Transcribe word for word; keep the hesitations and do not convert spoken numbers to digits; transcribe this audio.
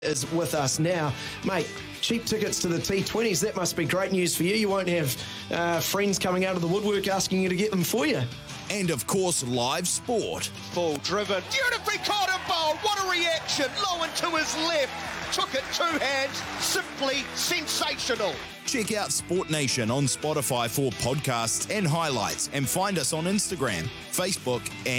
is with us now. Mate, cheap tickets to the T twenties. That must be great news for you. You won't have uh, friends coming out of the woodwork asking you to get them for you. And, of course, live sport. Full driven. Beautifully caught and bowled. What a reaction. Low and to his left. Took it two hands. Simply sensational. Check out Sport Nation on Spotify for podcasts and highlights, and find us on Instagram, Facebook, and